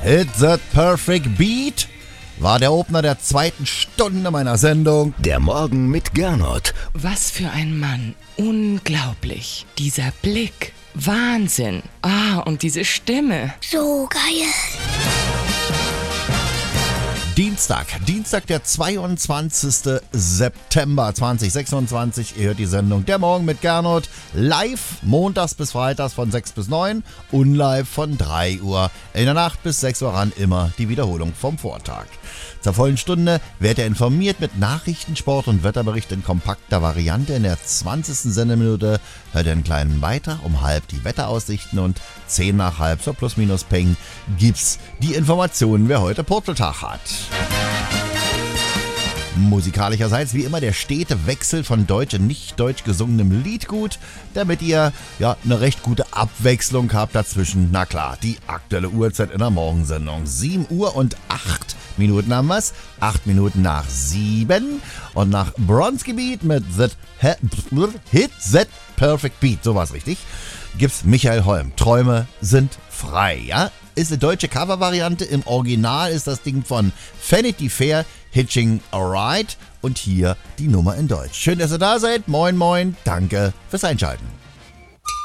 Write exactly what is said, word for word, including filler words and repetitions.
Hit That Perfect Beat war der Opener der zweiten Stunde meiner Sendung. Der Morgen mit Gernot. Was für ein Mann. Unglaublich. Dieser Blick. Wahnsinn. Ah, und diese Stimme. So geil. Dienstag, Dienstag der zweiundzwanzigster September zweitausendsechsundzwanzig. Ihr hört die Sendung Der Morgen mit Gernot live montags bis freitags von sechs bis neun und live von drei Uhr in der Nacht bis sechs Uhr ran, immer die Wiederholung vom Vortag. Zur vollen Stunde werdet ihr informiert mit Nachrichten, Sport und Wetterbericht in kompakter Variante. In der zwanzigsten Sendeminute hört ihr einen kleinen Beitrag, um halb die Wetteraussichten und zehn nach halb, so plus minus peng, gibt's die Informationen, wer heute Purzeltag hat. Musikalischerseits wie immer der stete Wechsel von deutsch und nicht deutsch gesungenem Liedgut, damit ihr ja eine recht gute Abwechslung habt dazwischen. Na klar, die aktuelle Uhrzeit in der Morgensendung. sieben Uhr und acht Minuten haben wir's. acht Minuten nach sieben. Und nach Bronzegebiet mit That Hit That Perfect Beat, so war's richtig, gibt's Michael Holm. Träume sind frei, ja? Ist eine deutsche Covervariante. Im Original ist das Ding von Vanity Fair, Hitching a Ride. Und hier die Nummer in Deutsch. Schön, dass ihr da seid. Moin, moin. Danke fürs Einschalten.